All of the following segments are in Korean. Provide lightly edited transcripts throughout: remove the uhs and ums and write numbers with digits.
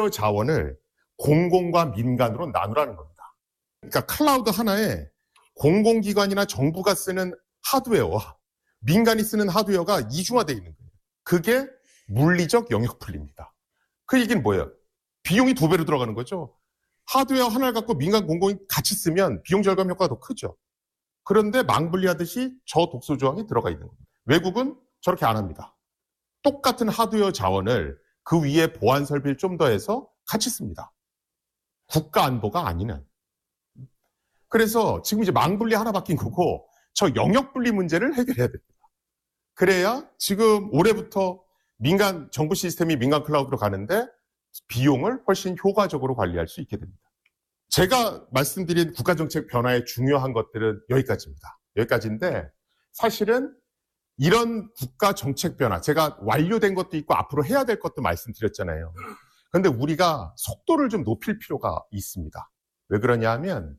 하드웨어 자원을 공공과 민간으로 나누라는 겁니다. 그러니까 클라우드 하나에 공공기관이나 정부가 쓰는 하드웨어와 민간이 쓰는 하드웨어가 이중화되어 있는 거예요. 그게 물리적 영역 분리입니다. 그 얘기는 뭐예요? 비용이 2배로 들어가는 거죠. 하드웨어 하나를 갖고 민간 공공이 같이 쓰면 비용 절감 효과가 더 크죠. 그런데 망분리하듯이 저 독소 조항이 들어가 있는 겁니다. 외국은 저렇게 안 합니다. 똑같은 하드웨어 자원을 그 위에 보안 설비를 좀 더해서 같이 씁니다. 국가 안보가 아니는. 그래서 지금 이제 망분리 하나 바뀐 거고 저 영역 분리 문제를 해결해야 됩니다. 그래야 지금 올해부터 민간 정부 시스템이 민간 클라우드로 가는데 비용을 훨씬 효과적으로 관리할 수 있게 됩니다. 제가 말씀드린 국가정책 변화의 중요한 것들은 여기까지입니다. 여기까지인데 사실은 이런 국가정책 변화, 제가 완료된 것도 있고 앞으로 해야 될 것도 말씀드렸잖아요. 그런데 우리가 속도를 좀 높일 필요가 있습니다. 왜 그러냐 하면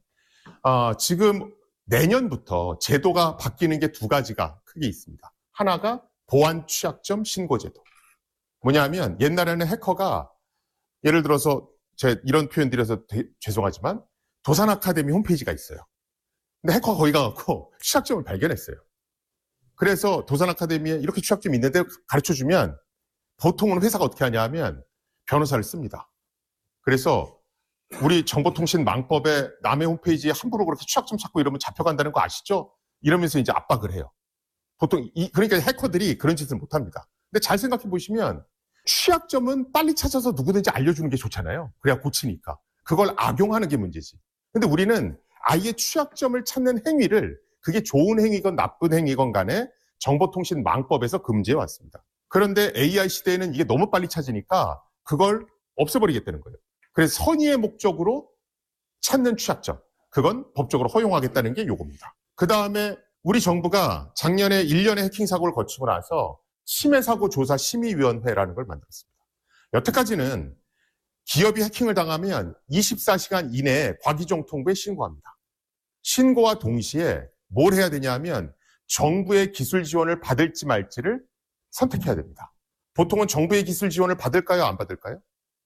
지금 내년부터 제도가 바뀌는 게 2가지가 크게 있습니다. 하나가 보안 취약점 신고제도. 뭐냐면 옛날에는 해커가 예를 들어서 제가 이런 표현 드려서 죄송하지만 도산 아카데미 홈페이지가 있어요. 근데 해커가 거기 가갖고 취약점을 발견했어요. 그래서 도산 아카데미에 이렇게 취약점이 있는데 가르쳐주면 보통은 회사가 어떻게 하냐 하면 변호사를 씁니다. 그래서 우리 정보통신망법에 남의 홈페이지에 함부로 그렇게 취약점 찾고 이러면 잡혀간다는 거 아시죠? 이러면서 이제 압박을 해요. 보통 그러니까 해커들이 그런 짓을 못합니다. 근데 잘 생각해 보시면 취약점은 빨리 찾아서 누구든지 알려주는 게 좋잖아요. 그래야 고치니까. 그걸 악용하는 게 문제지. 근데 우리는 아예 취약점을 찾는 행위를 그게 좋은 행위건 나쁜 행위건 간에 정보통신망법에서 금지해 왔습니다. 그런데 AI 시대에는 이게 너무 빨리 찾으니까 그걸 없애버리겠다는 거예요. 그래서 선의의 목적으로 찾는 취약점, 그건 법적으로 허용하겠다는 게 요겁니다. 그 다음에 우리 정부가 작년에 1년의 해킹 사고를 거치고 나서 침해사고 조사 심의위원회라는 걸 만들었습니다. 여태까지는 기업이 해킹을 당하면 24시간 이내에 과기정통부에 신고합니다. 신고와 동시에 뭘 해야 되냐 하면 정부의 기술 지원을 받을지 말지를 선택해야 됩니다. 보통은 정부의 기술 지원을 받을까요? 안 받을까요?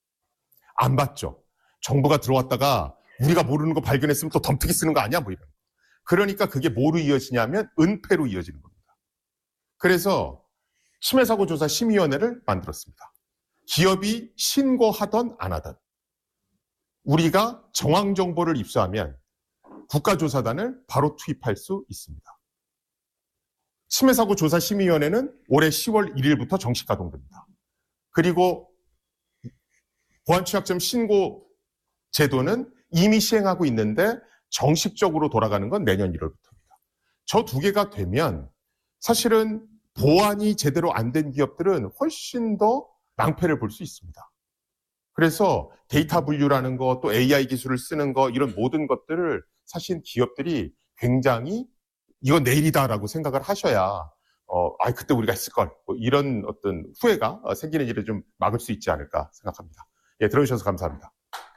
안 받죠. 정부가 들어왔다가 우리가 모르는 거 발견했으면 또 덤태기 쓰는 거 아니야? 뭐 이런. 그러니까 그게 뭐로 이어지냐면 은폐로 이어지는 겁니다. 그래서 침해사고조사 심의위원회를 만들었습니다. 기업이 신고하던 안 하던 우리가 정황정보를 입수하면 국가조사단을 바로 투입할 수 있습니다. 침해사고조사심의위원회는 올해 10월 1일부터 정식 가동됩니다. 그리고 보안취약점 신고 제도는 이미 시행하고 있는데 정식적으로 돌아가는 건 내년 1월부터입니다. 저 2개가 되면 사실은 보안이 제대로 안 된 기업들은 훨씬 더 낭패를 볼 수 있습니다. 그래서 데이터 분류라는 거, 또 AI 기술을 쓰는 거, 이런 모든 것들을 사실 기업들이 굉장히 이건 내일이다라고 생각을 하셔야 그때 우리가 했을걸, 뭐 이런 어떤 후회가 생기는 일을 좀 막을 수 있지 않을까 생각합니다. 예, 들어주셔서 감사합니다.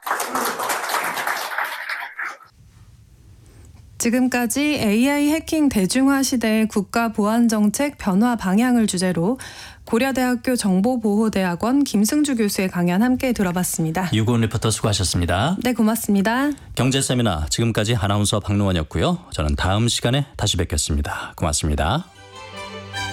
지금까지 AI 해킹 대중화 시대의 국가보안정책 변화 방향을 주제로 고려대학교 정보보호대학원 김승주 교수의 강연 함께 들어봤습니다. 유고은 리포터 수고하셨습니다. 네, 고맙습니다. 경제세미나 지금까지 아나운서 박노원이었고요. 저는 다음 시간에 다시 뵙겠습니다. 고맙습니다.